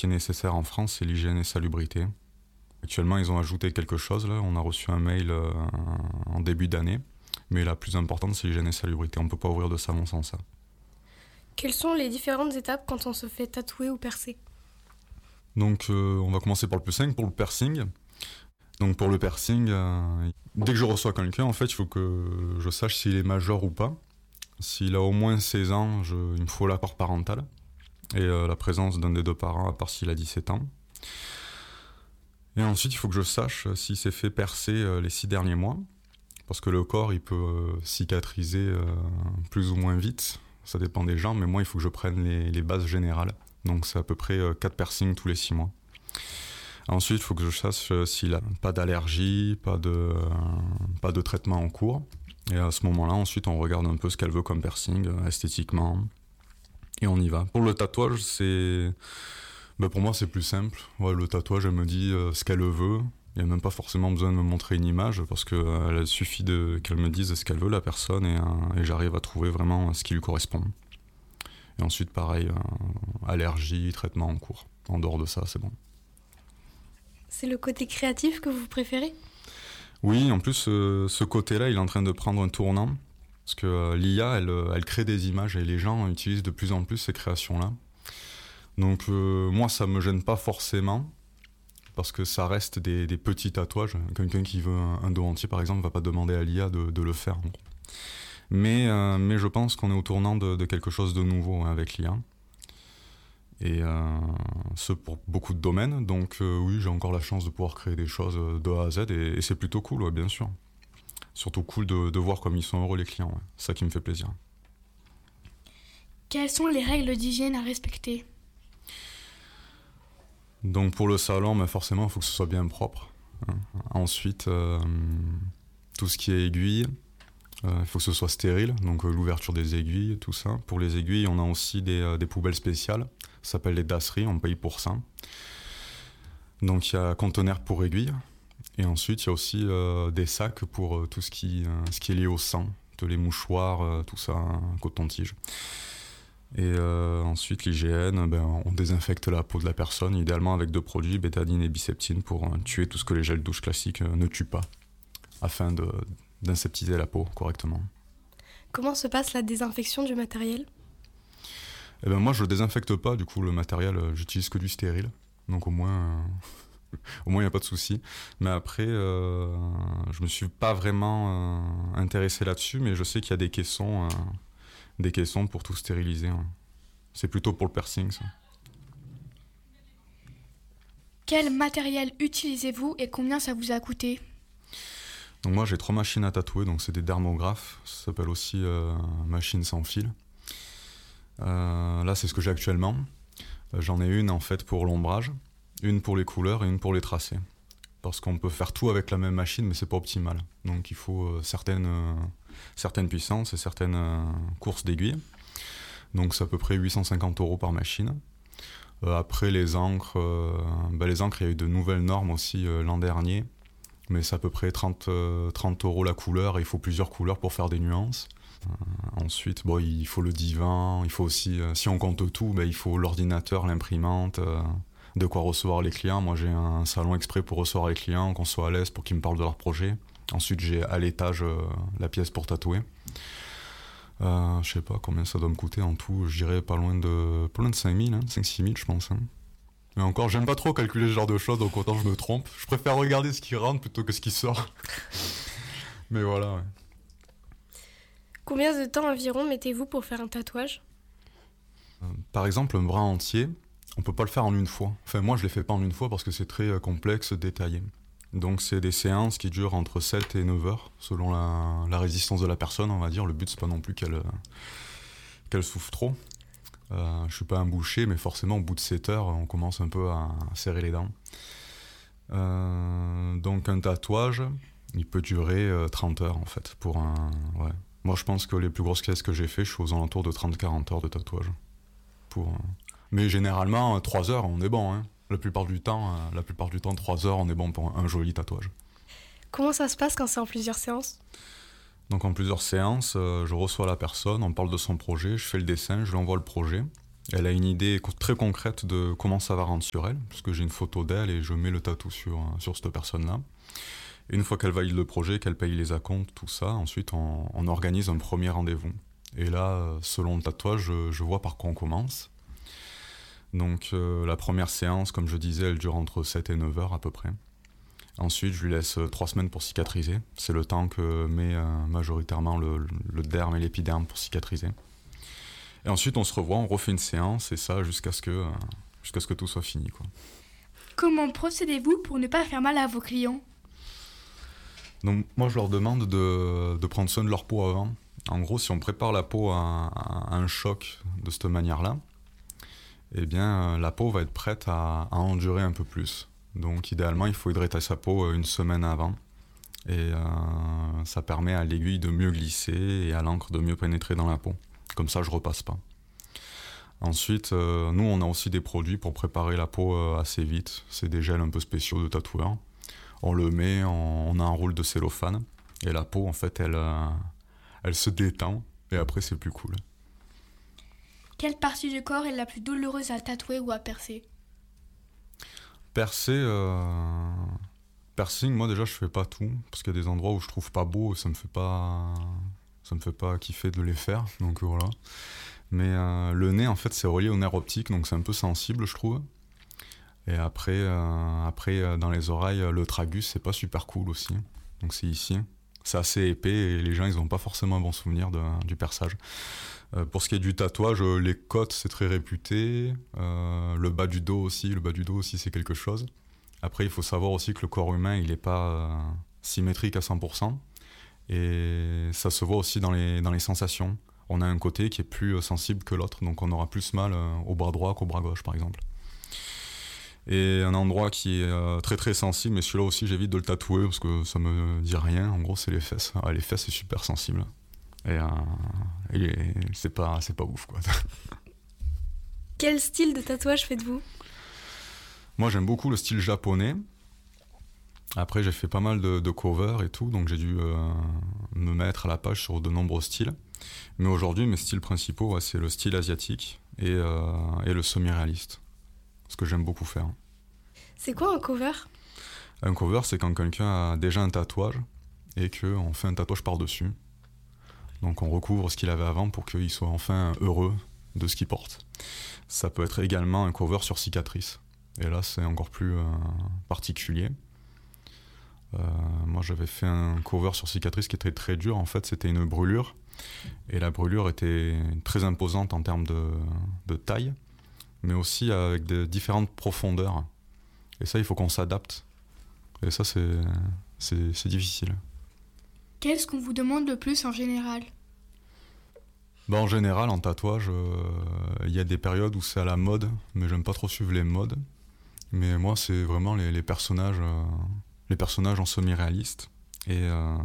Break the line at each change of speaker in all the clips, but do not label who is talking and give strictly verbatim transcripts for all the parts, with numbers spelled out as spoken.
qui est nécessaire en France, c'est l'hygiène et salubrité. Actuellement, ils ont ajouté quelque chose, là. On a reçu un mail euh, en début d'année. Mais la plus importante, c'est l'hygiène et salubrité. On ne peut pas ouvrir de salon sans ça.
Quelles sont les différentes étapes quand on se fait tatouer ou percer ?
Donc, euh, on va commencer par le plus simple, pour le piercing. Donc, pour le piercing, euh, dès que je reçois quelqu'un, en fait, il faut que je sache s'il est majeur ou pas. S'il a au moins seize ans, je, il me faut l'accord parental. Et euh, la présence d'un des deux parents, à part s'il a dix-sept ans. Et ensuite, il faut que je sache s'il s'est fait percer euh, les six derniers mois. Parce que le corps, il peut euh, cicatriser euh, plus ou moins vite. Ça dépend des gens, mais moi, il faut que je prenne les, les bases générales. Donc, c'est à peu près euh, quatre piercings tous les six mois. Ensuite, il faut que je sache euh, s'il a pas d'allergie, pas de, euh, pas de traitement en cours. Et à ce moment-là, ensuite, on regarde un peu ce qu'elle veut comme piercing, euh, esthétiquement. Et on y va. Pour le tatouage, c'est... Ben pour moi, c'est plus simple. Ouais, le tatouage, elle me dit euh, ce qu'elle veut. Il n'y a même pas forcément besoin de me montrer une image parce qu'il euh, suffit de, qu'elle me dise ce qu'elle veut, la personne, et, euh, et j'arrive à trouver vraiment ce qui lui correspond. Et ensuite, pareil, euh, allergie, traitement en cours. En dehors de ça, c'est bon.
C'est le côté créatif que vous préférez ?
Oui, en plus, euh, ce côté-là, il est en train de prendre un tournant. Parce que euh, l'I A, elle, elle crée des images et les gens utilisent de plus en plus ces créations-là. Donc euh, moi, ça me gêne pas forcément, parce que ça reste des, des petits tatouages. Quelqu'un qui veut un, un dos entier, par exemple, va pas demander à l'I A de, de le faire. Mais, euh, mais je pense qu'on est au tournant de, de quelque chose de nouveau hein, avec l'I A. Et euh, ce pour beaucoup de domaines. Donc euh, oui, j'ai encore la chance de pouvoir créer des choses de A à Z, et, et c'est plutôt cool, ouais, bien sûr. Surtout cool de, de voir comme ils sont heureux les clients. Ouais. C'est ça qui me fait plaisir.
Quelles sont les règles d'hygiène à respecter ?
Donc pour le salon, ben forcément, il faut que ce soit bien propre. Hein. Ensuite, euh, tout ce qui est aiguille, euh, il faut que ce soit stérile. Donc euh, l'ouverture des aiguilles, tout ça. Pour les aiguilles, on a aussi des, euh, des poubelles spéciales. Ça s'appelle les dasseries, on paye pour ça. Donc il y a conteneur pour aiguilles. Et ensuite, il y a aussi euh, des sacs pour euh, tout ce qui, euh, ce qui est lié au sang. Tous les mouchoirs, euh, tout ça, hein, coton-tige. Et euh, ensuite, l'hygiène, ben, on désinfecte la peau de la personne, idéalement avec deux produits, bétadine et biceptine, pour euh, tuer tout ce que les gels douche classiques euh, ne tuent pas, afin de, d'inseptiser la peau correctement.
Comment se passe la désinfection du matériel ?
Eh ben, moi, je ne désinfecte pas, du coup, le matériel, euh, j'utilise que du stérile. Donc au moins, euh, au moins il n'y a pas de souci. Mais après, euh, je me suis pas vraiment euh, intéressé là-dessus, mais je sais qu'il y a des caissons... Euh, des caissons pour tout stériliser. Ouais. C'est plutôt pour le piercing, ça.
Quel matériel utilisez-vous et combien ça vous a coûté ?
Donc moi, j'ai trois machines à tatouer, donc c'est des dermographes. Ça s'appelle aussi euh, machine sans fil. Euh, là, c'est ce que j'ai actuellement. Euh, j'en ai une, en fait, pour l'ombrage, une pour les couleurs et une pour les tracés. Parce qu'on peut faire tout avec la même machine, mais c'est pas optimal. Donc il faut euh, certaines, euh, certaines puissances et certaines euh, courses d'aiguilles. Donc c'est à peu près huit cent cinquante euros par machine. Euh, après les encres, euh, bah, les encres, il y a eu de nouvelles normes aussi euh, l'an dernier. Mais c'est à peu près trente, euh, trente euros la couleur, et il faut plusieurs couleurs pour faire des nuances. Euh, ensuite, bon, il faut le divan, il faut aussi, euh, si on compte tout, bah, il faut l'ordinateur, l'imprimante... Euh, de quoi recevoir les clients. Moi, j'ai un salon exprès pour recevoir les clients, qu'on soit à l'aise pour qu'ils me parlent de leur projet. Ensuite, j'ai à l'étage euh, la pièce pour tatouer. Euh, je sais pas combien ça doit me coûter en tout. Je dirais pas loin de, pas loin de cinq mille, hein, cinq six mille, je pense. Hein. Mais encore, j'aime pas trop calculer ce genre de choses, donc autant je me trompe. Je préfère regarder ce qui rentre plutôt que ce qui sort. Mais voilà, ouais.
Combien de temps environ mettez-vous pour faire un tatouage ?
euh, Par exemple, un bras entier, on peut pas le faire en une fois. Enfin, moi, je les fais pas en une fois parce que c'est très euh, complexe, détaillé. Donc, c'est des séances qui durent entre sept et neuf heures, selon la, la résistance de la personne, on va dire. Le but, c'est pas non plus qu'elle, euh, qu'elle souffre trop. Euh, je suis pas un boucher, mais forcément, au bout de sept heures, on commence un peu à, à serrer les dents. Euh, donc, un tatouage, il peut durer euh, trente heures, en fait, pour un... Ouais. Moi, je pense que les plus grosses caisses que j'ai fait, je suis aux alentours de trente à quarante heures de tatouage. Pour... Euh... Mais généralement, trois heures, on est bon. Hein. La plupart du temps, euh, la plupart du temps, trois heures, on est bon pour un, un joli tatouage.
Comment ça se passe quand c'est en plusieurs séances ?
Donc en plusieurs séances, euh, je reçois la personne, on parle de son projet, je fais le dessin, je lui envoie le projet. Elle a une idée co- très concrète de comment ça va rendre sur elle, puisque j'ai une photo d'elle et je mets le tatou sur, sur cette personne-là. Et une fois qu'elle valide le projet, qu'elle paye les acomptes, tout ça, ensuite on, on organise un premier rendez-vous. Et là, selon le tatouage, je, je vois par quoi on commence. Donc euh, la première séance, comme je disais, elle dure entre sept et neuf heures à peu près. Ensuite, je lui laisse trois semaines pour cicatriser. C'est le temps que met euh, majoritairement le, le derme et l'épiderme pour cicatriser. Et ensuite, on se revoit, on refait une séance, et ça jusqu'à ce que, euh, jusqu'à ce que tout soit fini, quoi.
Comment procédez-vous pour ne pas faire mal à vos clients ?
Donc moi, je leur demande de, de prendre soin de leur peau avant. En gros, si on prépare la peau à, à un choc de cette manière-là, eh bien, la peau va être prête à, à endurer un peu plus. Donc idéalement, il faut hydrater sa peau une semaine avant. Et euh, ça permet à l'aiguille de mieux glisser et à l'encre de mieux pénétrer dans la peau. Comme ça, je repasse pas. Ensuite, euh, nous, on a aussi des produits pour préparer la peau euh, assez vite. C'est des gels un peu spéciaux de tatoueurs. On le met, on, on enroule de cellophane. Et la peau, en fait, elle, euh, elle se détend. Et après, c'est plus cool.
Quelle partie du corps est la plus douloureuse à tatouer ou à percer ?
Percer, euh... piercing, moi déjà je fais pas tout, parce qu'il y a des endroits où je trouve pas beau et ça me fait pas, ça me fait pas kiffer de les faire, donc voilà. Mais euh, le nez en fait c'est relié au nerf optique, donc c'est un peu sensible je trouve. Et après, euh, après euh, dans les oreilles, le tragus c'est pas super cool aussi, donc c'est ici. C'est assez épais et les gens ils ont pas forcément un bon souvenir de, du perçage. Euh, pour ce qui est du tatouage, euh, les côtes c'est très réputé, euh, le bas du dos aussi, le bas du dos aussi c'est quelque chose. Après il faut savoir aussi que le corps humain il est pas euh, symétrique à cent pour cent et ça se voit aussi dans les, dans les sensations. On a un côté qui est plus euh, sensible que l'autre, donc on aura plus mal euh, au bras droit qu'au bras gauche par exemple. Et un endroit qui est euh, très très sensible, mais celui-là aussi j'évite de le tatouer parce que ça me dit rien, en gros c'est les fesses. Ah, les fesses c'est super sensible. Et, euh, et c'est pas, c'est pas ouf quoi.
Quel style de tatouage faites-vous ?
Moi j'aime beaucoup le style japonais. Après j'ai fait pas mal de, de covers et tout, donc j'ai dû euh, me mettre à la page sur de nombreux styles. Mais aujourd'hui mes styles principaux ouais, c'est le style asiatique et, euh, et le semi-réaliste. Ce que j'aime beaucoup faire.
C'est quoi un cover ?
Un cover c'est quand quelqu'un a déjà un tatouage et qu'on fait un tatouage par-dessus. Donc on recouvre ce qu'il avait avant pour qu'il soit enfin heureux de ce qu'il porte. Ça peut être également un cover sur cicatrice. Et là c'est encore plus euh, particulier. Euh, moi j'avais fait un cover sur cicatrice qui était très dur. En fait c'était une brûlure. Et la brûlure était très imposante en termes de, de taille, mais aussi avec de différentes profondeurs. Et ça il faut qu'on s'adapte. Et ça c'est, c'est, c'est difficile.
Qu'est-ce qu'on vous demande le plus en général ?
Bah en général, en tatouage, il euh, y a des périodes où c'est à la mode, mais j'aime pas trop suivre les modes. Mais moi, c'est vraiment les, les personnages, euh, les personnages en semi-réaliste et, euh,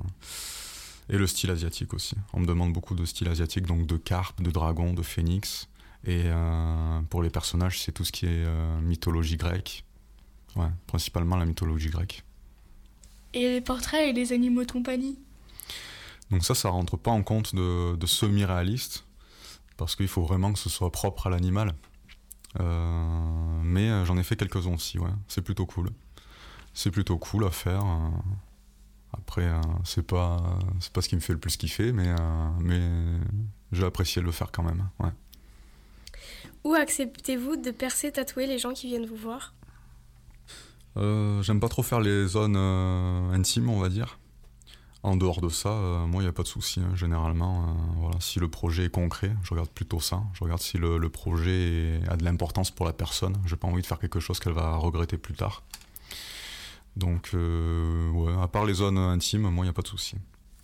et le style asiatique aussi. On me demande beaucoup de style asiatique, donc de carpe, de dragon, de phénix. Et euh, pour les personnages, c'est tout ce qui est euh, mythologie grecque. Ouais, principalement la mythologie grecque.
Et les portraits et les animaux de compagnie ?
Donc ça, ça rentre pas en compte de, de semi-réaliste, parce qu'il faut vraiment que ce soit propre à l'animal. Euh, mais euh, j'en ai fait quelques-uns aussi, ouais. C'est plutôt cool. C'est plutôt cool à faire. Euh, après, euh, c'est pas, c'est pas ce qui me fait le plus kiffer, mais, euh, mais j'ai apprécié de le faire quand même, ouais.
Où acceptez-vous de percer, tatouer les gens qui viennent vous voir ?
Euh, j'aime pas trop faire les zones euh, intimes, on va dire. En dehors de ça, euh, moi, il n'y a pas de souci. Hein. Généralement, euh, voilà, si le projet est concret, je regarde plutôt ça. Je regarde si le, le projet est, a de l'importance pour la personne. J'ai pas envie de faire quelque chose qu'elle va regretter plus tard. Donc, euh, ouais, à part les zones intimes, moi, il n'y a pas de souci.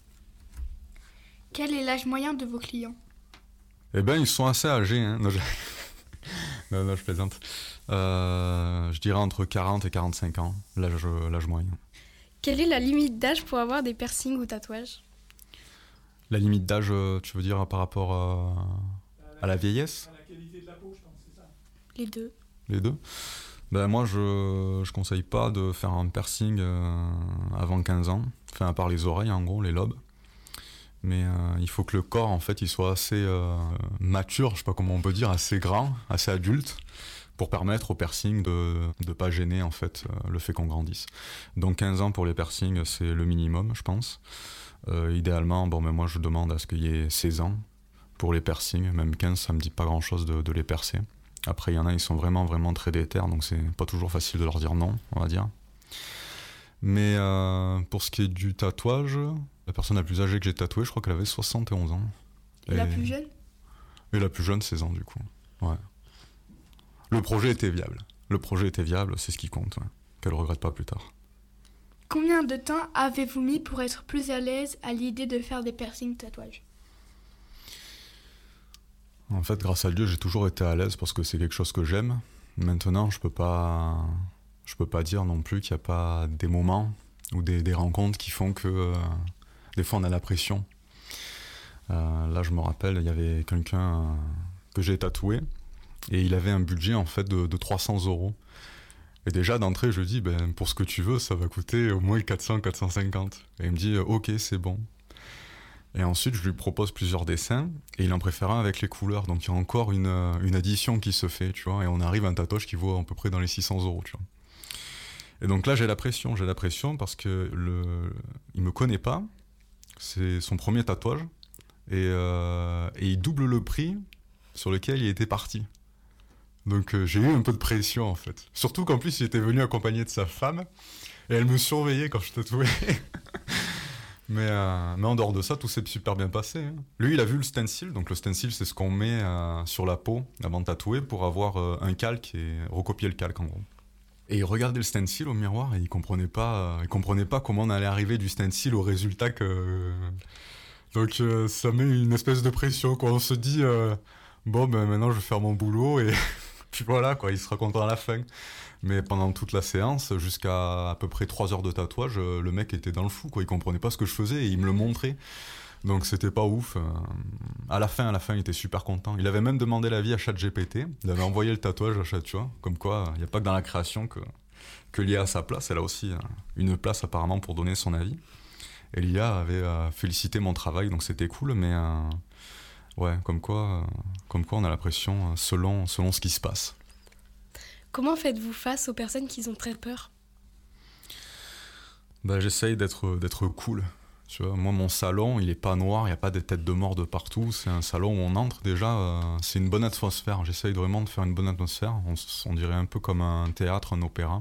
Quel est l'âge moyen de vos clients ?
Eh ben, ils sont assez âgés. Hein. Non, je... non, non, je plaisante. Euh, je dirais entre quarante et quarante-cinq ans, l'âge, l'âge moyen.
Quelle est la limite d'âge pour avoir des piercings ou tatouages ?
La limite d'âge, tu veux dire par rapport à, à la vieillesse ?
À la qualité de la peau, je pense, c'est ça.
Les deux.
Les deux ? Ben moi, je je conseille pas de faire un piercing euh, avant quinze ans. Enfin, à part les oreilles, en gros, les lobes. Mais euh, il faut que le corps, en fait, il soit assez euh, mature, je sais pas comment on peut dire, assez grand, assez adulte, pour permettre au piercing de ne pas gêner, en fait, euh, le fait qu'on grandisse. Donc quinze ans pour les piercings, c'est le minimum, je pense. Euh, idéalement, bon, mais moi, je demande à ce qu'il y ait seize ans pour les piercings. Même quinze, ça me dit pas grand-chose de, de les percer. Après, il y en a, ils sont vraiment, vraiment très déter, donc c'est pas toujours facile de leur dire non, on va dire. Mais euh, pour ce qui est du tatouage, la personne la plus âgée que j'ai tatouée, je crois qu'elle avait soixante et onze ans.
Et, et la plus jeune?
Et la plus jeune, seize ans, du coup. Ouais. Le projet était viable. Le projet était viable, c'est ce qui compte, ouais. Qu'elle regrette pas plus tard.
Combien de temps avez-vous mis pour être plus à l'aise à l'idée de faire des piercings tatouages?
En fait, grâce à Dieu, j'ai toujours été à l'aise parce que c'est quelque chose que j'aime. Maintenant, je peux pas, je peux pas dire non plus qu'il n'y a pas des moments ou des, des rencontres qui font que euh, des fois on a la pression. Euh, là, je me rappelle, il y avait quelqu'un euh, que j'ai tatoué et il avait un budget en fait de, de trois cents euros. Et déjà d'entrée, je lui dis, ben, pour ce que tu veux, ça va coûter au moins quatre cents, quatre cent cinquante. Et il me dit, ok, c'est bon. Et ensuite, je lui propose plusieurs dessins, et il en préfère un avec les couleurs. Donc il y a encore une, une addition qui se fait, tu vois, et on arrive à un tatouage qui vaut à peu près dans les six cents euros, tu vois. Et donc là, j'ai la pression, j'ai la pression parce que le, il me connaît pas, c'est son premier tatouage, et, euh, et il double le prix sur lequel il était parti. Donc euh, j'ai eu un peu de pression en fait. Surtout qu'en plus il était venu accompagné de sa femme et elle me surveillait quand je tatouais. mais, euh, mais en dehors de ça, tout s'est super bien passé. Hein. Lui, il a vu le stencil. Donc le stencil, c'est ce qu'on met euh, sur la peau avant de tatouer pour avoir euh, un calque et recopier le calque en gros. Et il regardait le stencil au miroir et il comprenait pas, euh, il comprenait pas comment on allait arriver du stencil au résultat que. Donc euh, ça met une espèce de pression quoi. On se dit euh, bon ben maintenant je vais faire mon boulot et puis voilà quoi, il sera content à la fin. Mais pendant toute la séance, jusqu'à à peu près trois heures de tatouage, le mec était dans le fou quoi, il comprenait pas ce que je faisais et il me le montrait. Donc c'était pas ouf. À la fin, à la fin, il était super content. Il avait même demandé l'avis à ChatGPT. Il avait envoyé le tatouage à Chat, tu vois. Comme quoi, il n'y a pas que dans la création que, que l'I A a sa place. Elle a aussi une place apparemment pour donner son avis. Et l'I A avait euh, félicité mon travail, donc c'était cool. Mais euh, ouais, comme quoi, euh, comme quoi on a la pression selon, selon ce qui se passe.
Comment faites-vous face aux personnes qui ont très peur ?
Bah, j'essaye d'être, d'être cool. Tu vois, moi, mon salon, il est pas noir, il n'y a pas des têtes de mort de partout. C'est un salon où on entre déjà, euh, c'est une bonne atmosphère. J'essaye vraiment de faire une bonne atmosphère. On, on dirait un peu comme un théâtre, un opéra.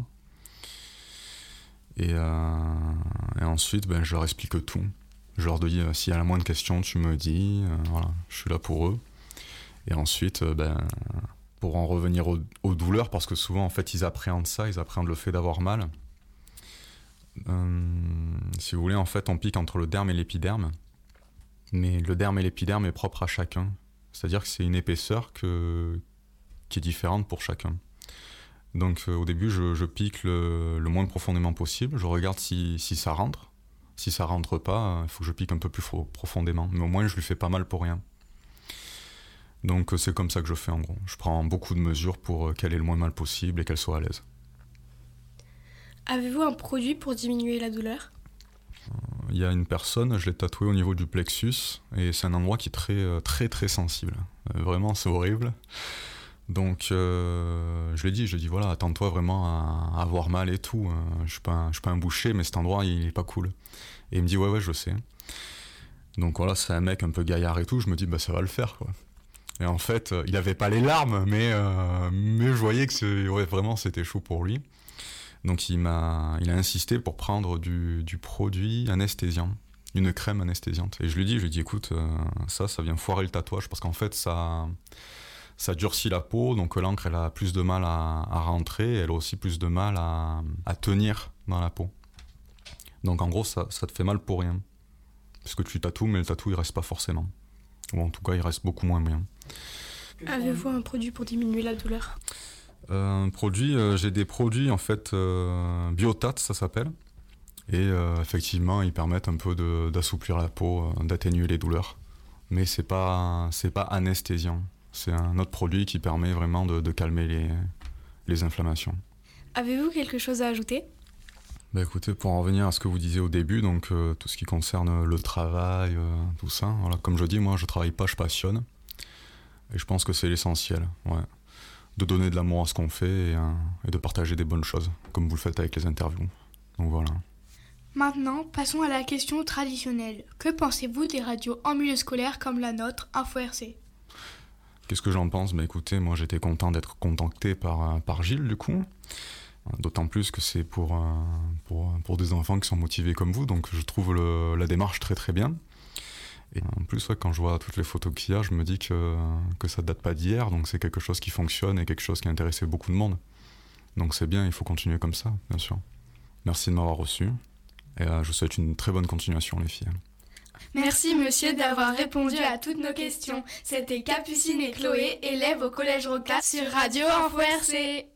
Et, euh, et ensuite, ben, je leur explique tout. Je leur dis, euh, s'il y a la moindre question, tu me dis. Euh, voilà, je suis là pour eux. Et ensuite, euh, ben, pour en revenir aux, aux douleurs, parce que souvent, en fait, ils appréhendent ça, ils appréhendent le fait d'avoir mal. Euh, si vous voulez, en fait, on pique entre le derme et l'épiderme, mais le derme et l'épiderme est propre à chacun. C'est-à-dire que c'est une épaisseur que, qui est différente pour chacun. Donc, euh, au début, je, je pique le, le moins profondément possible. Je regarde si, si ça rentre. Si ça rentre pas, il faut que je pique un peu plus fo- profondément. Mais au moins, je lui fais pas mal pour rien. Donc, euh, c'est comme ça que je fais, en gros. Je prends beaucoup de mesures pour qu'elle ait le moins mal possible et qu'elle soit à l'aise.
Avez-vous un produit pour diminuer la douleur ?
Il y a une personne, je l'ai tatouée au niveau du plexus, et c'est un endroit qui est très très très sensible. Euh, vraiment, c'est horrible. Donc, euh, je lui ai dit, je lui ai dit, voilà, attends-toi vraiment à, à avoir mal et tout. Euh, je suis pas, un, je suis pas un boucher, mais cet endroit, il est pas cool. Et il me dit, ouais, ouais, je sais. Donc voilà, c'est un mec un peu gaillard et tout. Je me dis, bah ça va le faire, quoi. Et en fait, il avait pas les larmes, mais euh, mais je voyais que c'est, ouais, vraiment, c'était chaud pour lui. Donc il m'a, il a insisté pour prendre du, du produit anesthésiant, une crème anesthésiante. Et je lui dis, je lui dis, écoute, euh, ça, ça vient foirer le tatouage parce qu'en fait, ça, ça durcit la peau, donc l'encre, elle a plus de mal à, à rentrer, elle a aussi plus de mal à, à tenir dans la peau. Donc en gros, ça, ça te fait mal pour rien. Parce que tu tatoues, mais le tatou, il reste pas forcément. Ou en tout cas, il reste beaucoup moins bien.
Avez-vous un produit pour diminuer la douleur ?
Euh, produit, euh, j'ai des produits en fait euh, Biotat, ça s'appelle, et euh, effectivement ils permettent un peu de, d'assouplir la peau, euh, d'atténuer les douleurs, mais c'est pas c'est pas anesthésiant, c'est un autre produit qui permet vraiment de, de calmer les, les inflammations.
Avez-vous quelque chose à ajouter ?
Bah écoutez, pour en revenir à ce que vous disiez au début, donc euh, tout ce qui concerne le travail, euh, tout ça, voilà, comme je dis, moi je travaille pas, je passionne. Et je pense que c'est l'essentiel, ouais. De donner de l'amour à ce qu'on fait et, euh, et de partager des bonnes choses, comme vous le faites avec les interviews. Donc voilà.
Maintenant, passons à la question traditionnelle. Que pensez-vous des radios en milieu scolaire comme la nôtre, Info R C ?
Qu'est-ce que j'en pense ? Bah écoutez, moi j'étais content d'être contacté par, par Gilles du coup. D'autant plus que c'est pour, euh, pour, pour des enfants qui sont motivés comme vous, donc je trouve le, la démarche très très bien. Et en plus, ouais, quand je vois toutes les photos qu'il y a, je me dis que, que ça date pas d'hier, donc c'est quelque chose qui fonctionne et quelque chose qui a intéressé beaucoup de monde. Donc c'est bien, il faut continuer comme ça, bien sûr. Merci de m'avoir reçu, et euh, je vous souhaite une très bonne continuation les filles.
Merci monsieur d'avoir répondu à toutes nos questions. C'était Capucine et Chloé, élèves au collège Roca sur Radio Info R C.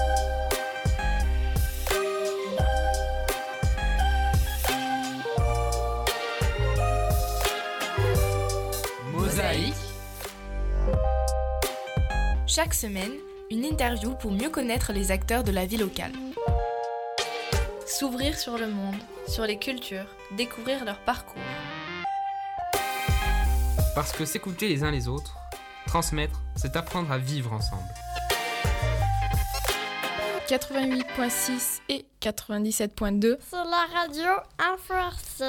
Mosaïque. Chaque semaine, une interview pour mieux connaître les acteurs de la vie locale.
S'ouvrir sur le monde, sur les cultures, découvrir leur parcours.
Parce que s'écouter les uns les autres, transmettre, c'est apprendre à vivre ensemble.
quatre-vingt-huit virgule six et quatre-vingt-dix-sept virgule deux
sur la radio Info R C.